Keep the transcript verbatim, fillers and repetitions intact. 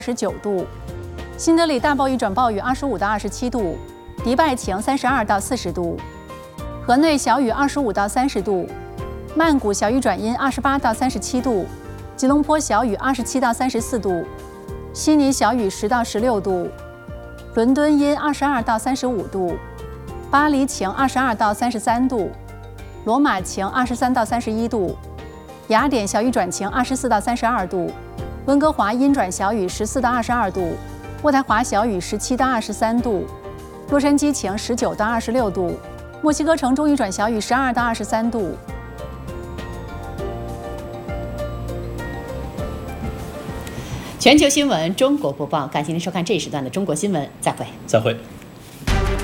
十九度，新德里大暴雨转暴雨二十五到二十七度，迪拜晴三十二到四十度，河内小雨二十五到三十度，曼谷小雨转阴二十八到三十七度，吉隆坡小雨二十七到三十四度，悉尼小雨十到十六度，伦敦阴二十二到三十五度，巴黎晴二十二到三十三度，罗马晴二十三到三十一度，雅典小雨转晴二十四到三十二度。温哥华阴转小雨十四到二十二度，渥太华小雨十七到二十三度，洛杉矶晴十九到二十六度，墨西哥城中雨转小雨十二到二十三度。 全球新闻中国播报，感谢您收看这一时段的中国新闻，再会。 再会。